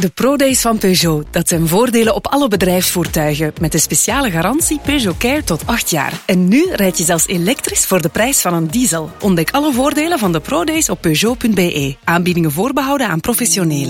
De ProDays van Peugeot. Dat zijn voordelen op alle bedrijfsvoertuigen. Met de speciale garantie Peugeot Care tot 8 jaar. En nu rijd je zelfs elektrisch voor de prijs van een diesel. Ontdek alle voordelen van de ProDays op Peugeot.be. Aanbiedingen voorbehouden aan professionelen.